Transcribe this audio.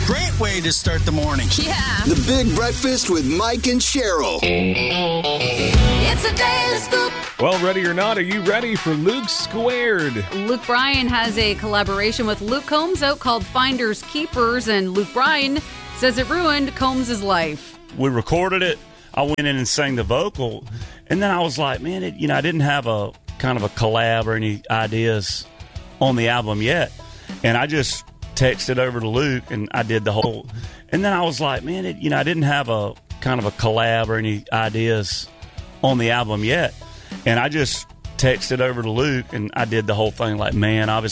Great way to start the morning. Yeah. The Big Breakfast with Mike and Cheryl. It's a daily scoop. Well, ready or not, are you ready for Luke Squared? Luke Bryan has a collaboration with Luke Combs out called Finders Keepers, and Luke Bryan says it ruined Combs' life. We recorded it. I went in and sang the vocal, and then I was like, man, I didn't have a kind of a collab or any ideas on the album yet. And I just texted over to Luke, and I did the whole. And then I was like, man, I didn't have a kind of a collab or any ideas on the album yet. And I just texted over to Luke, and I did the whole thing like, man, obviously